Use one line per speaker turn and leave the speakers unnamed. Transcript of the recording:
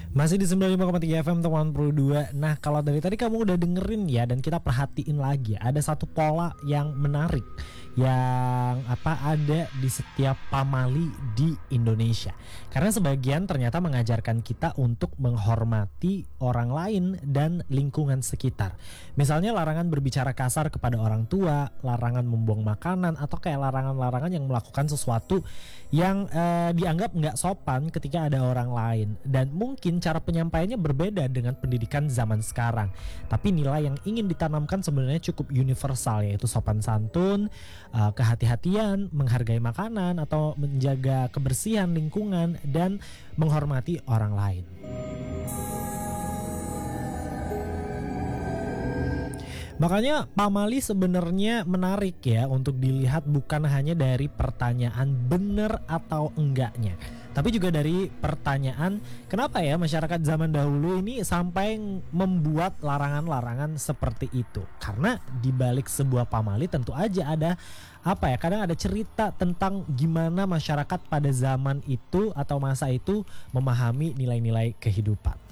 Masih di 95,3 FM teman Pro 2. Nah, kalau dari tadi kamu udah dengerin ya, dan kita perhatiin lagi ya, ada satu pola yang menarik yang ada di setiap pamali di Indonesia. Karena sebagian ternyata mengajarkan kita untuk menghormati orang lain dan lingkungan sekitar. Misalnya larangan berbicara kasar kepada orang tua, larangan membuang makanan, atau kayak larangan-larangan yang melakukan sesuatu yang dianggap nggak sopan ketika ada orang lain. Dan mungkin cara penyampaiannya berbeda dengan pendidikan zaman sekarang, tapi nilai yang ingin ditanamkan sebenarnya cukup universal, yaitu sopan santun, kehati-hatian, menghargai makanan atau menjaga kebersihan lingkungan, dan menghormati orang lain. Makanya pamali sebenarnya menarik ya untuk dilihat bukan hanya dari pertanyaan benar atau enggaknya, tapi juga dari pertanyaan kenapa ya masyarakat zaman dahulu ini sampai membuat larangan-larangan seperti itu. Karena di balik sebuah pamali tentu aja ada kadang ada cerita tentang gimana masyarakat pada zaman itu atau masa itu memahami nilai-nilai kehidupan.